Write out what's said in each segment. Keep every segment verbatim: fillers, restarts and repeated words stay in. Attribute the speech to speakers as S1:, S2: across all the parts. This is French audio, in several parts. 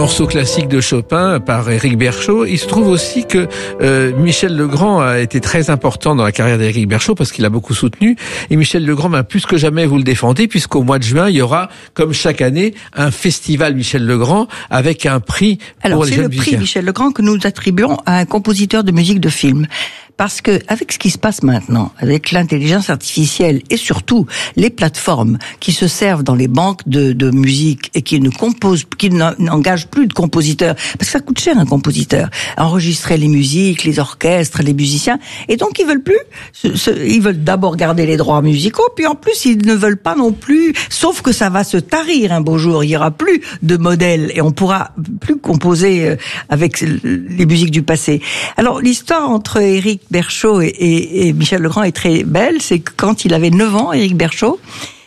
S1: morceau classique de Chopin par Éric Berchot. Il se trouve aussi que euh, Michel Legrand a été très important dans la carrière d'Éric Berchot parce qu'il a beaucoup soutenu. Et Michel Legrand, ben, plus que jamais, vous le défendez, puisqu'au mois de juin, il y aura, comme chaque année, un festival Michel Legrand avec un prix
S2: Alors,
S1: pour les jeunes
S2: musiciens. Alors, c'est le prix Michel Legrand que nous attribuons à un compositeur de musique de film. Parce que, avec ce qui se passe maintenant, avec l'intelligence artificielle et surtout les plateformes qui se servent dans les banques de, de musique et qui ne composent, qui n'engagent plus de compositeurs, parce que ça coûte cher un compositeur, enregistrer les musiques, les orchestres, les musiciens, et donc ils veulent plus, ce, ce, ils veulent d'abord garder les droits musicaux, puis en plus ils ne veulent pas non plus, sauf que ça va se tarir un beau jour, il y aura plus de modèles et on pourra plus composer avec les musiques du passé. Alors l'histoire entre Éric Berchot et, et, et Michel Legrand est très belle, c'est que quand il avait neuf ans, Éric Berchot,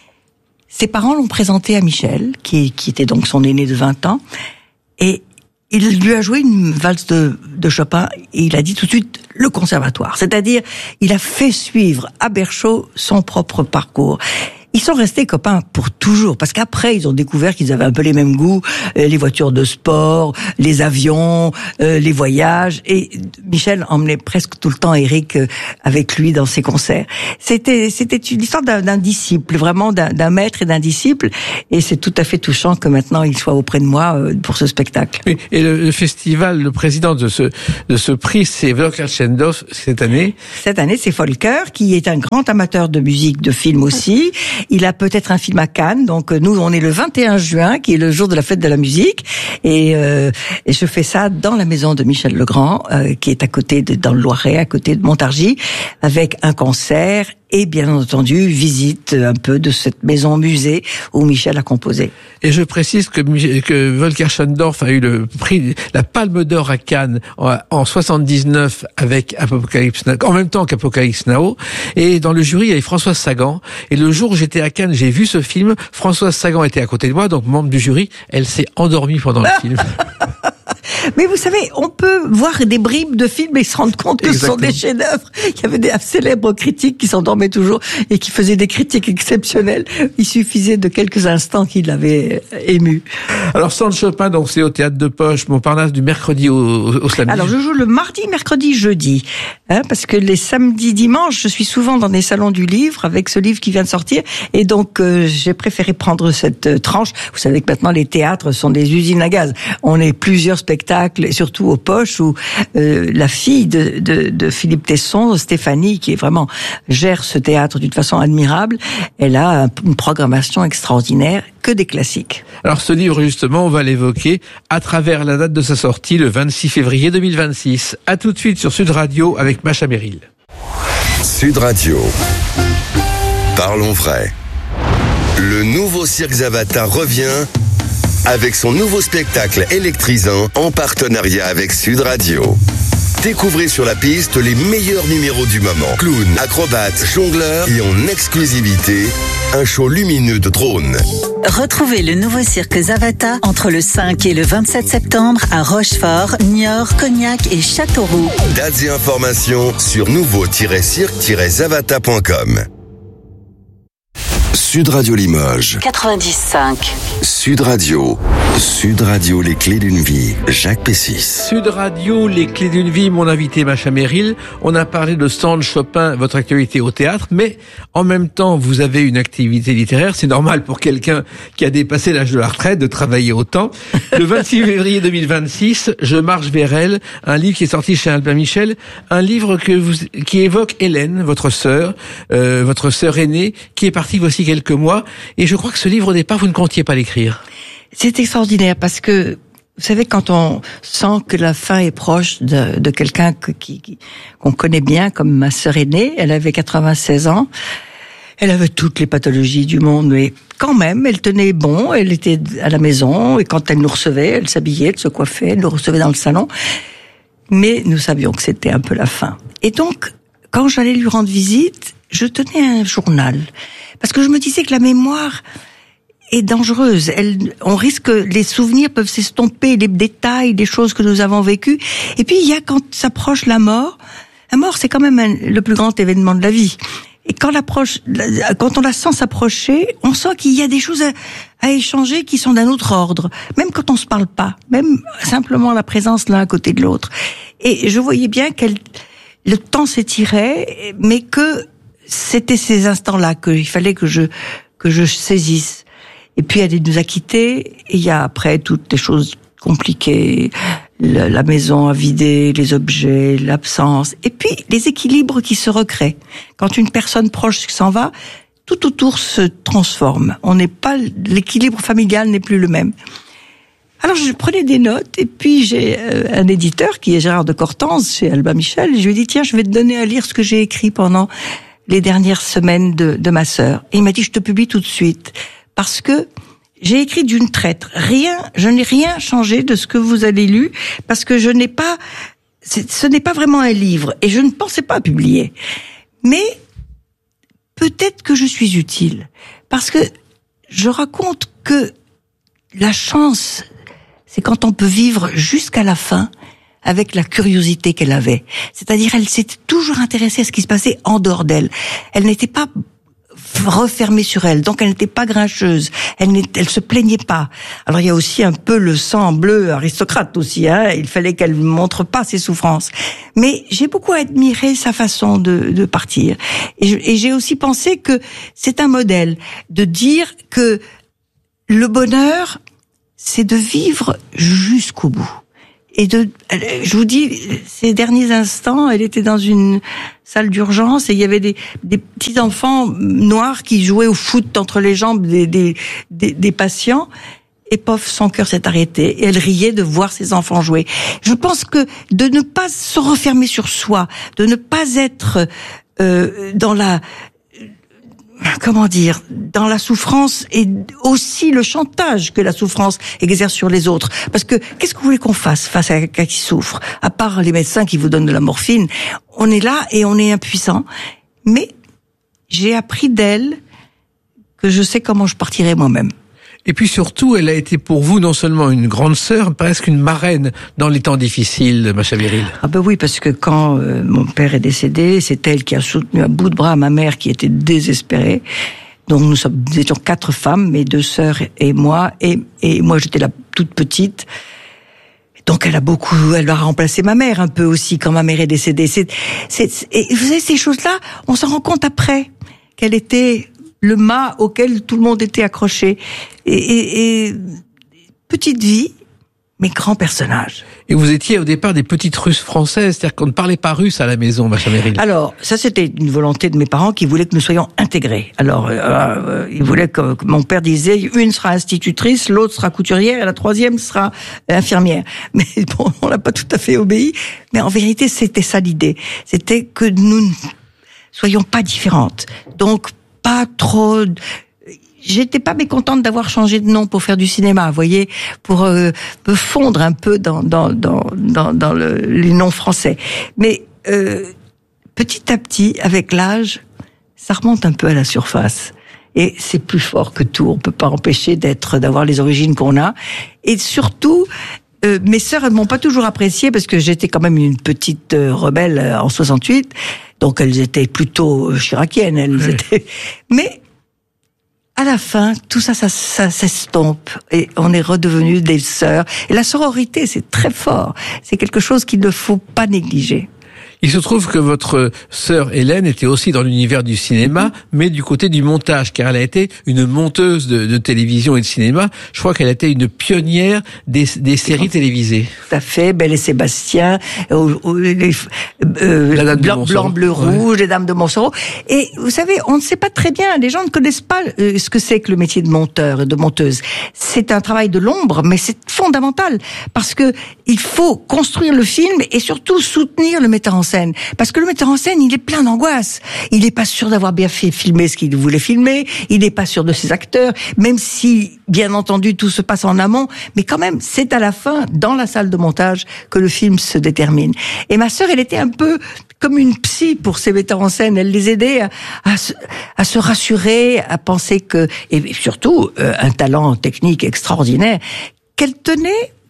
S2: ses parents l'ont présenté à Michel, qui, qui était donc son aîné de vingt ans, et il lui a joué une valse de, de Chopin, et il a dit tout de suite le conservatoire. C'est-à-dire, il a fait suivre à Berchot son propre parcours. Ils sont restés copains pour toujours, parce qu'après, ils ont découvert qu'ils avaient un peu les mêmes goûts, euh, les voitures de sport, les avions, euh, les voyages, et Michel emmenait presque tout le temps Éric euh, avec lui dans ses concerts. C'était c'était une histoire d'un, d'un disciple, vraiment d'un, d'un maître et d'un disciple, et c'est tout à fait touchant que maintenant il soit auprès de moi euh, pour ce spectacle.
S1: Et, et le, le festival, le président de ce de ce prix, c'est Volker Schendorf cette année.
S2: Cette année, c'est Volker, qui est un grand amateur de musique, de film aussi. Il a peut-être un film à Cannes, donc nous on est le vingt et un juin, qui est le jour de la fête de la musique, et, euh, et je fais ça dans la maison de Michel Legrand, euh, qui est à côté de, dans le Loiret, à côté de Montargis, avec un concert et bien entendu visite un peu de cette maison musée où Michel a composé.
S1: Et je précise que, que Volker Schendorf a eu le prix, la Palme d'Or à Cannes en, en soixante-dix-neuf avec Apocalypse Now, en même temps qu'Apocalypse Now. Et dans le jury, il y avait Françoise Sagan. Et le jour où j'étais à Cannes, j'ai vu ce film. Françoise Sagan était à côté de moi, donc membre du jury. Elle s'est endormie pendant le film.
S2: Mais vous savez, on peut voir des bribes de films et se rendre compte que Exactement. Ce sont des chefs-d'œuvre. Il y avait des célèbres critiques qui s'endormaient toujours et qui faisaient des critiques exceptionnelles. Il suffisait de quelques instants qui l'avaient ému.
S1: Alors, Sand Chopin, donc c'est au Théâtre de Poche, Montparnasse, du mercredi au, au samedi.
S2: Alors, je joue le mardi, mercredi, jeudi. Hein, parce que les samedis, dimanches, je suis souvent dans des salons du livre avec ce livre qui vient de sortir. Et donc, euh, j'ai préféré prendre cette euh, tranche. Vous savez que maintenant, les théâtres sont des usines à gaz. On est plusieurs spectacles, et surtout aux Poches, où euh, la fille de, de, de Philippe Tesson, Stéphanie, qui est vraiment gère ce théâtre d'une façon admirable, elle a une programmation extraordinaire, que des classiques.
S1: Alors ce livre, justement, on va l'évoquer à travers la date de sa sortie, le vingt-six février deux mille vingt-six. À tout de suite sur Sud Radio avec Macha Merrill.
S3: Sud Radio. Parlons vrai. Le nouveau Cirque Zavata revient avec son nouveau spectacle électrisant en partenariat avec Sud Radio. Découvrez sur la piste les meilleurs numéros du moment. Clown, acrobates, jongleurs et en exclusivité, un show lumineux de drones.
S4: Retrouvez le nouveau cirque Zavata entre le cinq et le vingt-sept septembre à Rochefort, Niort, Cognac et Châteauroux.
S3: Dates et informations sur nouveau tiret cirque tiret zavata point com. Sud Radio Limoges.
S4: quatre-vingt-dix cinq.
S3: Sud Radio. Sud Radio, les clés d'une vie. Jacques Pessis.
S1: Sud Radio, les clés d'une vie, mon invité Macha Merrill. On a parlé de Sand Chopin, votre actualité au théâtre, mais en même temps, vous avez une activité littéraire. C'est normal pour quelqu'un qui a dépassé l'âge de la retraite de travailler autant. Le vingt-six février deux mille vingt-six, Je marche vers elle, un livre qui est sorti chez Albin Michel, un livre que vous, qui évoque Hélène, votre sœur, euh, votre sœur aînée, qui est partie voici quelques mois. Et je crois que ce livre, au départ, vous ne comptiez pas l'écrire.
S2: C'est extraordinaire parce que, vous savez, quand on sent que la fin est proche de, de quelqu'un que, qui, qui, qu'on connaît bien, comme ma sœur aînée, elle avait quatre-vingt-seize ans, elle avait toutes les pathologies du monde, mais quand même, elle tenait bon, elle était à la maison, et quand elle nous recevait, elle s'habillait, elle se coiffait, elle nous recevait dans le salon, mais nous savions que c'était un peu la fin. Et donc, quand j'allais lui rendre visite, je tenais un journal, parce que je me disais que la mémoire est dangereuse. Elle, on risque, les souvenirs peuvent s'estomper, les détails, les choses que nous avons vécues. Et puis il y a quand s'approche la mort. La mort, c'est quand même un, le plus grand événement de la vie. Et quand l'approche, quand on la sent s'approcher, on sent qu'il y a des choses à, à échanger qui sont d'un autre ordre. Même quand on se parle pas, même simplement la présence l'un à côté de l'autre. Et je voyais bien qu'elle, le temps s'étirait, mais que c'était ces instants-là qu'il fallait que je que je saisisse. Et puis elle nous a quittés. Et il y a après toutes les choses compliquées, la, la maison à vider, les objets, l'absence, et puis les équilibres qui se recréent. Quand une personne proche s'en va, tout autour se transforme. On n'est pas, l'équilibre familial n'est plus le même. Alors je prenais des notes, et puis j'ai un éditeur qui est Gérard de Cortance chez Albin Michel, et je lui ai dit tiens, je vais te donner à lire ce que j'ai écrit pendant les dernières semaines de, de ma sœur. Et il m'a dit je te publie tout de suite, parce que j'ai écrit d'une traite. Rien, je n'ai rien changé de ce que vous avez lu, parce que je n'ai pas, ce n'est pas vraiment un livre, et je ne pensais pas publier. Mais peut-être que je suis utile, parce que je raconte que la chance, c'est quand on peut vivre jusqu'à la fin avec la curiosité qu'elle avait. C'est-à-dire, elle s'était toujours intéressée à ce qui se passait en dehors d'elle. Elle n'était pas refermée sur elle, donc elle n'était pas grincheuse, elle elle se plaignait pas. Alors il y a aussi un peu le sang bleu aristocrate aussi, hein, il fallait qu'elle montre pas ses souffrances. Mais j'ai beaucoup admiré sa façon de, de partir. Et, je, et j'ai aussi pensé que c'est un modèle de dire que le bonheur, c'est de vivre jusqu'au bout. Et de, je vous dis, ces derniers instants, elle était dans une salle d'urgence et il y avait des, des petits enfants noirs qui jouaient au foot entre les jambes des, des, des, des patients. Et pof, son cœur s'est arrêté et elle riait de voir ses enfants jouer. Je pense que de ne pas se refermer sur soi, de ne pas être euh, dans la... comment dire, dans la souffrance et aussi le chantage que la souffrance exerce sur les autres. Parce que, qu'est-ce que vous voulez qu'on fasse face à quelqu'un qui souffre? À part les médecins qui vous donnent de la morphine, on est là et on est impuissant. Mais j'ai appris d'elle que je sais comment je partirai moi-même.
S1: Et puis surtout, elle a été pour vous non seulement une grande sœur, presque une marraine dans les temps difficiles, Masha Merrill.
S2: Ah ben oui, parce que quand euh, mon père est décédé, c'est elle qui a soutenu à bout de bras ma mère qui était désespérée. Donc nous sommes, nous étions quatre femmes, mes deux sœurs et moi, et, et moi j'étais la toute petite. Donc elle a beaucoup, elle a remplacé ma mère un peu aussi quand ma mère est décédée. C'est, c'est, et vous savez, ces choses-là, on s'en rend compte après qu'elle était le mât auquel tout le monde était accroché. Et, et, et petite vie, mais grand personnage.
S1: Et vous étiez au départ des petites Russes françaises, c'est-à-dire qu'on ne parlait pas russe à la maison, Masha Merrill.
S2: Alors, ça c'était une volonté de mes parents qui voulaient que nous soyons intégrés. Alors, euh, euh, ils voulaient que, que mon père disait, une sera institutrice, l'autre sera couturière, et la troisième sera infirmière. Mais bon, on n'a pas tout à fait obéi. Mais en vérité, c'était ça l'idée. C'était que nous ne soyons pas différentes. Donc, pas trop... J'étais pas mécontente d'avoir changé de nom pour faire du cinéma, vous voyez, pour euh, me fondre un peu dans dans dans dans, dans le, les noms français. Mais euh, petit à petit, avec l'âge, ça remonte un peu à la surface. Et c'est plus fort que tout. On peut pas empêcher d'être, d'avoir les origines qu'on a. Et surtout, euh, mes sœurs, elles m'ont pas toujours appréciée parce que j'étais quand même une petite euh, rebelle euh, en soixante-huit. Donc elles étaient plutôt chiraciennes. Elles oui. étaient. Mais à la fin, tout ça, ça, ça s'estompe et on est redevenus des sœurs. Et la sororité, c'est très fort. C'est quelque chose qu'il ne faut pas négliger.
S1: Il se trouve que votre sœur Hélène était aussi dans l'univers du cinéma, mmh. mais du côté du montage, car elle a été une monteuse de, de télévision et de cinéma. Je crois qu'elle a été une pionnière des, des séries télévisées.
S2: Tout à fait, Belle et Sébastien, euh, les, euh, La Dame Blanc, Blanc, Bleu, Rouge, ouais. Les Dames de Montsoreau. Et vous savez, on ne sait pas très bien, les gens ne connaissent pas euh, ce que c'est que le métier de monteur et de monteuse. C'est un travail de l'ombre, mais c'est fondamental, parce que il faut construire le film et surtout soutenir le metteur en scène. Parce que le metteur en scène, il est plein d'angoisse. Il n'est pas sûr d'avoir bien fait filmer ce qu'il voulait filmer. Il n'est pas sûr de ses acteurs, même si, bien entendu, tout se passe en amont. Mais quand même, c'est à la fin, dans la salle de montage, que le film se détermine. Et ma sœur, elle était un peu comme une psy pour ces metteurs en scène. Elle les aidait à, à, se, à se rassurer, à penser que, et surtout, euh, un talent technique extraordinaire, qu'elle tenait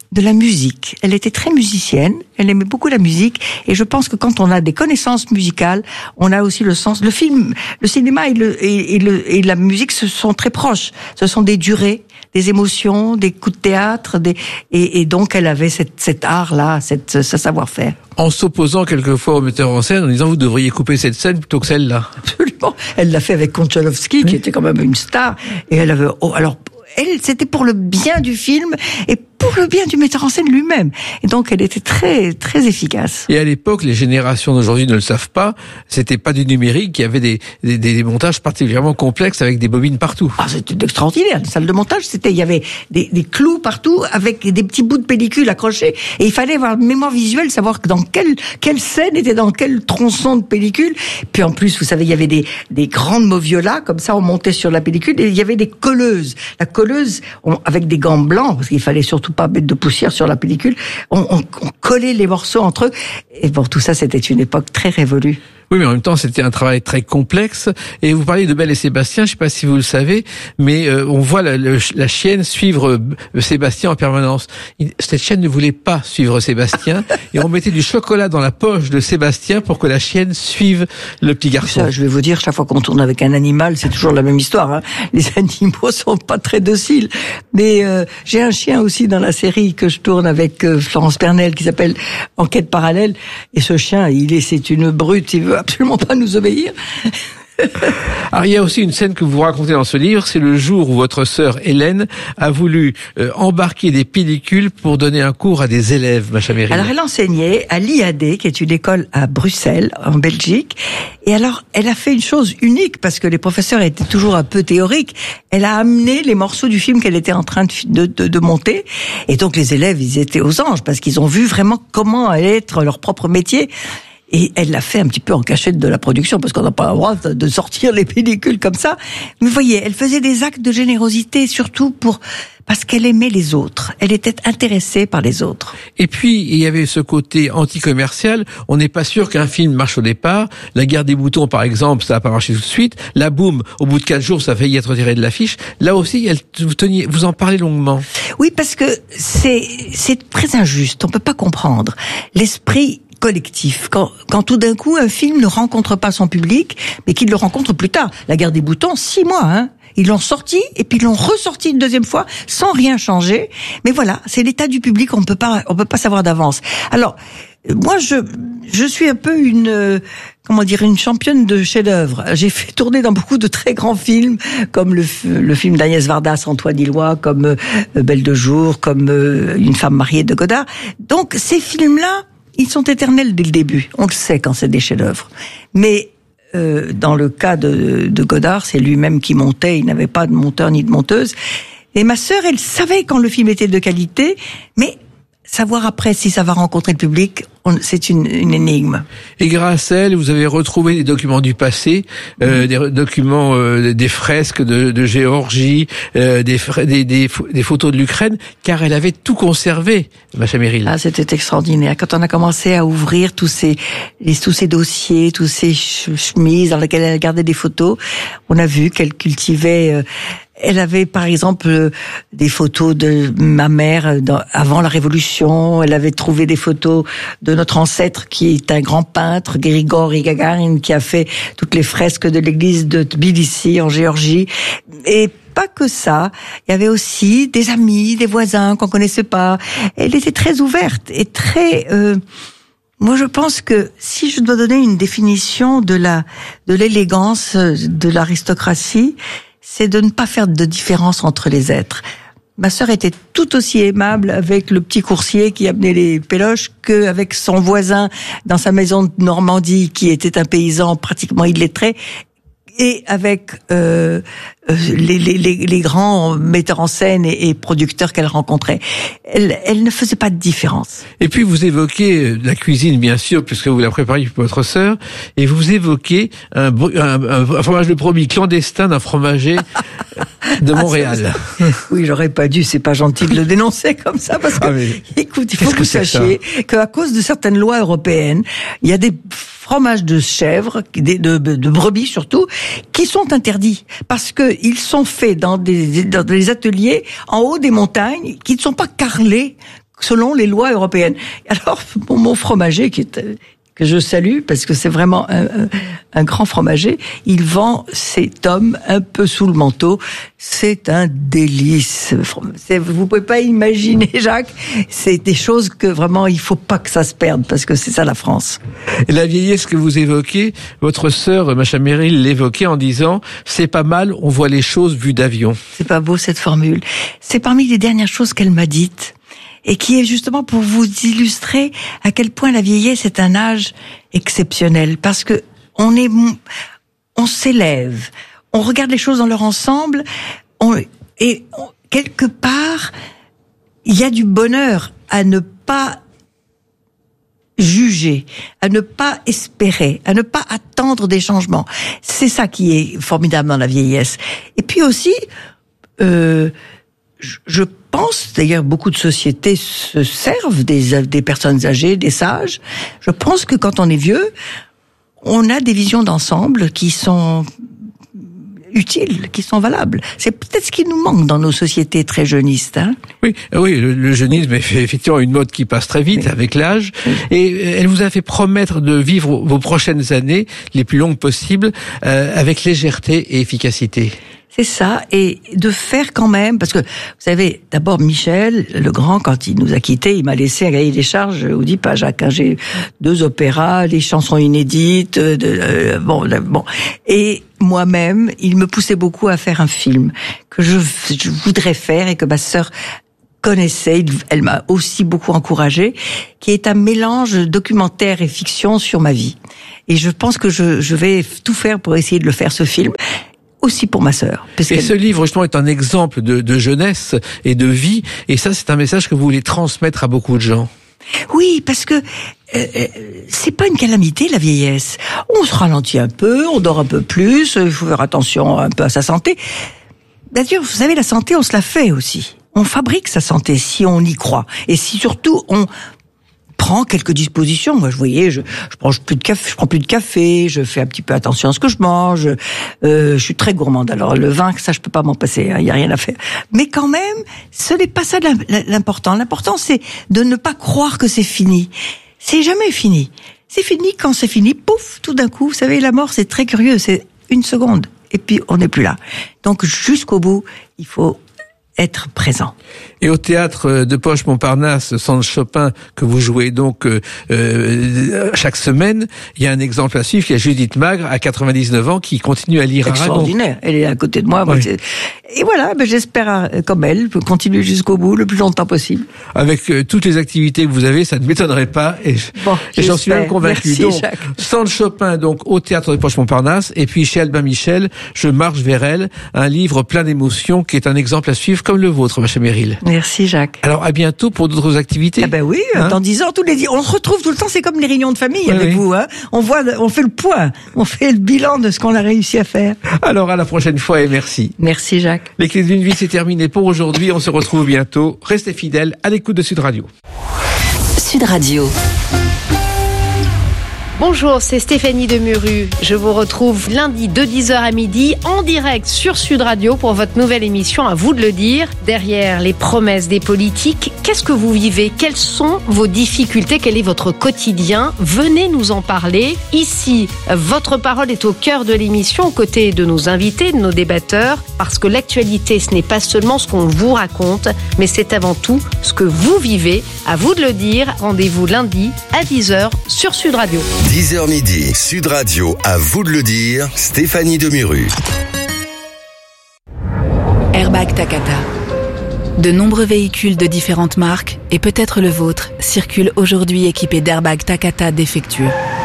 S2: de la musique. Elle était très musicienne, elle aimait beaucoup la musique, et je pense que quand on a des connaissances musicales, on a aussi le sens. Le film, le cinéma et, le, et, et, le, et la musique se sont très proches. Ce sont des durées, des émotions, des coups de théâtre, des, et, et donc elle avait cette, cet art-là, cette, ce savoir-faire.
S1: En s'opposant quelquefois au metteur en scène, en disant vous devriez couper cette scène plutôt que celle-là.
S2: Absolument. Elle l'a fait avec Konchalovsky, qui était quand même une star, et elle avait, oh, alors, elle, c'était pour le bien du film et pour le bien du metteur en scène lui-même. Et donc, elle était très, très efficace.
S1: Et à l'époque, les générations d'aujourd'hui ne le savent pas, c'était pas du numérique, il y avait des, des, des montages particulièrement complexes avec des bobines partout.
S2: Ah, c'était extraordinaire. La salle de montage, c'était, il y avait des, des clous partout avec des petits bouts de pellicule accrochés. Et il fallait avoir une mémoire visuelle, savoir dans quelle, quelle scène était dans quel tronçon de pellicule. Puis en plus, vous savez, il y avait des, des grandes moviolas, comme ça, on montait sur la pellicule, et il y avait des colleuses. La colleuse, on, avec des gants blancs, parce qu'il fallait surtout pas mettre de poussière sur la pellicule, on, on, on collait les morceaux entre eux. Et bon, tout ça, c'était une époque très révolue.
S1: Oui, mais en même temps, c'était un travail très complexe. Et vous parliez de Belle et Sébastien, je ne sais pas si vous le savez, mais euh, on voit la, le, la chienne suivre euh, Sébastien en permanence. Il, cette chienne ne voulait pas suivre Sébastien, et on mettait du chocolat dans la poche de Sébastien pour que la chienne suive le petit garçon.
S2: Ça, je vais vous dire, chaque fois qu'on tourne avec un animal, c'est toujours la même histoire. Hein. Les animaux sont pas très dociles. Mais euh, j'ai un chien aussi dans la série que je tourne avec euh, Florence Pernel, qui s'appelle Enquête parallèle. Et ce chien, il est, c'est une brute, il veut absolument pas nous obéir.
S1: Alors il y a aussi une scène que vous racontez dans ce livre, c'est le jour où votre sœur Hélène a voulu euh, embarquer des pellicules pour donner un cours à des élèves, Macha Merrill.
S2: Alors elle enseignait à l'I A D, qui est une école à Bruxelles, en Belgique, et alors elle a fait une chose unique, parce que les professeurs étaient toujours un peu théoriques, elle a amené les morceaux du film qu'elle était en train de, de, de, de monter, et donc les élèves, ils étaient aux anges, parce qu'ils ont vu vraiment comment allait être leur propre métier. Et elle l'a fait un petit peu en cachette de la production, parce qu'on n'a pas le droit de sortir les pellicules comme ça. Mais vous voyez, elle faisait des actes de générosité, surtout pour parce qu'elle aimait les autres. Elle était intéressée par les autres.
S1: Et puis, il y avait ce côté anti-commercial. On n'est pas sûr qu'un film marche au départ. La guerre des boutons, par exemple, ça n'a pas marché tout de suite. La Boum, au bout de quatre jours, ça a failli être retiré de l'affiche. Là aussi, elle, vous, teniez, vous en parlez longuement.
S2: Oui, parce que c'est, c'est très injuste. On peut pas comprendre. L'esprit collectif. Quand, quand tout d'un coup, un film ne rencontre pas son public, mais qu'il le rencontre plus tard. La guerre des boutons, six mois, hein. Ils l'ont sorti, et puis ils l'ont ressorti une deuxième fois, sans rien changer. Mais voilà, c'est l'état du public, on peut pas, on peut pas savoir d'avance. Alors, moi, je, je suis un peu une, euh, comment dire, une championne de chef-d'œuvre. J'ai fait tourner dans beaucoup de très grands films, comme le, le film d'Agnès Varda, Antoine Hillois, comme euh, Belle de jour, comme euh, Une femme mariée de Godard. Donc, ces films-là, ils sont éternels dès le début. On le sait quand c'est des chefs-d'œuvre. Mais euh, dans le cas de, de Godard, c'est lui-même qui montait. Il n'avait pas de monteur ni de monteuse. Et ma sœur, elle savait quand le film était de qualité, mais savoir après si ça va rencontrer le public, on, c'est une, une énigme.
S1: Et grâce à elle, vous avez retrouvé des documents du passé, euh, mmh. des documents, euh, des fresques de, de Géorgie, euh, des, des, des, des photos de l'Ukraine, car elle avait tout conservé, Macha Merrill.
S2: Ah, c'était extraordinaire. Quand on a commencé à ouvrir tous ces, les, tous ces dossiers, tous ces chemises dans lesquelles elle gardait des photos, on a vu qu'elle cultivait... Euh, Elle avait, par exemple, des photos de ma mère dans, avant la Révolution. Elle avait trouvé des photos de notre ancêtre, qui est un grand peintre, Grigori Gagarin, qui a fait toutes les fresques de l'église de Tbilissi, en Géorgie. Et pas que ça. Il y avait aussi des amis, des voisins qu'on connaissait pas. Elle était très ouverte et très... Euh, Moi, je pense que si je dois donner une définition de la de l'élégance de l'aristocratie, c'est de ne pas faire de différence entre les êtres. Ma sœur était tout aussi aimable avec le petit coursier qui amenait les péloches qu'avec son voisin dans sa maison de Normandie, qui était un paysan pratiquement illettré, et avec euh, les, les, les, les grands metteurs en scène et, et producteurs qu'elle rencontrait. Elle, elle ne faisait pas de différence.
S1: Et puis vous évoquez la cuisine, bien sûr, puisque vous la préparez pour votre sœur, et vous évoquez un, un, un fromage de brebis clandestin d'un fromager de Montréal.
S2: Ah, oui, j'aurais pas dû, c'est pas gentil de le dénoncer comme ça, parce que, ah, mais, écoute, il faut que, que vous sachiez qu'à cause de certaines lois européennes, il y a des fromages de chèvre, de, de, de brebis surtout, qui sont interdits parce que ils sont faits dans des, dans des ateliers en haut des montagnes qui ne sont pas carrelés selon les lois européennes. Alors, mon, mon fromager, qui est, que je salue, parce que c'est vraiment un, un, un grand fromager, il vend ses tomes un peu sous le manteau. C'est un délice. C'est, vous pouvez pas imaginer, Jacques, c'est des choses que vraiment, il faut pas que ça se perde, parce que c'est ça la France.
S1: Et la vieillesse que vous évoquez, votre sœur, Macha Merrill, l'évoquait en disant « c'est pas mal, on voit les choses vues d'avion ».
S2: C'est pas beau cette formule. C'est parmi les dernières choses qu'elle m'a dites. Et qui est justement pour vous illustrer à quel point la vieillesse est un âge exceptionnel, parce que on est, on s'élève, on regarde les choses dans leur ensemble, on, et on, quelque part, il y a du bonheur à ne pas juger, à ne pas espérer, à ne pas attendre des changements. C'est ça qui est formidable dans la vieillesse. Et puis aussi, euh, je, je pense, d'ailleurs, beaucoup de sociétés se servent des, des personnes âgées, des sages. Je pense que quand on est vieux, on a des visions d'ensemble qui sont utiles, qui sont valables. C'est peut-être ce qui nous manque dans nos sociétés très jeunistes. Hein.
S1: Oui, oui, le, le jeunisme est effectivement une mode qui passe très vite oui. avec l'âge. Oui. Et elle vous a fait promettre de vivre vos prochaines années, les plus longues possibles, euh, avec légèreté et efficacité.
S2: C'est ça, et de faire quand même, parce que, vous savez, d'abord Michel, le grand, quand il nous a quittés, il m'a laissé un cahier des charges, je vous dis pas Jacques, hein, j'ai deux opéras, des chansons inédites, de, euh, bon, de, bon, et moi-même, il me poussait beaucoup à faire un film que je, je voudrais faire et que ma sœur connaissait, elle m'a aussi beaucoup encouragée, qui est un mélange documentaire et fiction sur ma vie. Et je pense que je, je vais tout faire pour essayer de le faire, ce film. Aussi pour ma sœur.
S1: Et ce livre, justement, est un exemple de, de jeunesse et de vie. Et ça, c'est un message que vous voulez transmettre à beaucoup de gens.
S2: Oui, parce que euh, c'est pas une calamité, la vieillesse. On se ralentit un peu, on dort un peu plus, il faut faire attention un peu à sa santé. D'ailleurs, vous savez, la santé, on se la fait aussi. On fabrique sa santé si on y croit. Et si surtout on prends quelques dispositions. Moi, je voyais, je, je prends plus de café, je prends plus de café, je fais un petit peu attention à ce que je mange. Euh, je suis très gourmande. Alors le vin, ça, je peux pas m'en passer. Il hein, y a rien à faire. Mais quand même, ce n'est pas ça l'important. L'important, c'est de ne pas croire que c'est fini. C'est jamais fini. C'est fini quand c'est fini. Pouf, tout d'un coup, vous savez, la mort, c'est très curieux. C'est une seconde, et puis on n'est plus là. Donc jusqu'au bout, il faut être présent.
S1: Et au théâtre de Poche Montparnasse, Centre Chopin, que vous jouez donc euh, euh, chaque semaine, il y a un exemple à suivre, il y a Judith Magre, à quatre-vingt-dix-neuf ans, qui continue à lire Aragon.
S2: Extraordinaire, elle est à côté de moi. moi
S1: oui.
S2: Et voilà, ben j'espère, comme elle, continuer jusqu'au bout, le plus longtemps possible.
S1: Avec euh, toutes les activités que vous avez, ça ne m'étonnerait pas, et, bon, et j'en suis même convaincu.
S2: Merci,
S1: donc,
S2: Jacques.
S1: Centre Chopin, donc, au théâtre de Poche Montparnasse, et puis chez Albin Michel, Je marche vers elle, un livre plein d'émotions, qui est un exemple à suivre, comme le vôtre, Macha Merrill.
S2: Merci, Jacques.
S1: Alors, à bientôt pour d'autres activités.
S2: Ah ben oui, hein dans dix ans, tous les on se retrouve tout le temps, c'est comme les réunions de famille oui, avec oui. vous, hein. On voit, on fait le point, on fait le bilan de ce qu'on a réussi à faire.
S1: Alors, à la prochaine fois et merci.
S2: Merci, Jacques.
S1: Les clés d'une vie, c'est terminé pour aujourd'hui. On se retrouve bientôt. Restez fidèles à l'écoute de Sud Radio.
S4: Sud Radio.
S5: Bonjour, c'est Stéphanie Demuru. Je vous retrouve lundi de dix heures à midi en direct sur Sud Radio pour votre nouvelle émission À vous de le dire. Derrière les promesses des politiques, qu'est-ce que vous vivez? Quelles sont vos difficultés? Quel est votre quotidien? Venez nous en parler. Ici, votre parole est au cœur de l'émission, aux côtés de nos invités, de nos débatteurs, parce que l'actualité, ce n'est pas seulement ce qu'on vous raconte, mais c'est avant tout ce que vous vivez. À vous de le dire. Rendez-vous lundi à dix heures sur Sud Radio.
S3: dix heures midi, Sud Radio, à vous de le dire, Stéphanie Demuru.
S6: Airbag Takata. De nombreux véhicules de différentes marques, et peut-être le vôtre, circulent aujourd'hui équipés d'airbags Takata défectueux.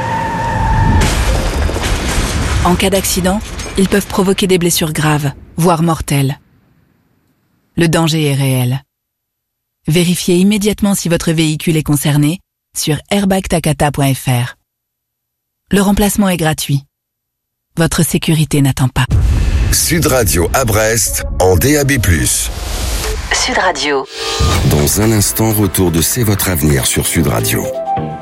S6: En cas d'accident, ils peuvent provoquer des blessures graves, voire mortelles. Le danger est réel. Vérifiez immédiatement si votre véhicule est concerné sur airbag takata point f r. Le remplacement est gratuit. Votre sécurité n'attend pas.
S3: Sud Radio à Brest, en D A B plus.
S4: Sud Radio.
S3: Dans un instant, retour de C'est votre avenir sur Sud Radio.